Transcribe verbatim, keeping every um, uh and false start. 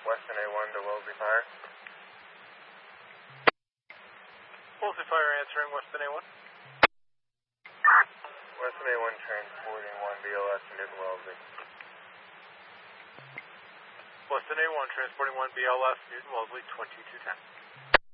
Weston A one to Wellesley Fire. Wellesley Fire answering Weston A one. Weston A one transporting one B L S to Newton Wellesley. Weston A one transporting one B L S Newton Wellesley twenty-two ten.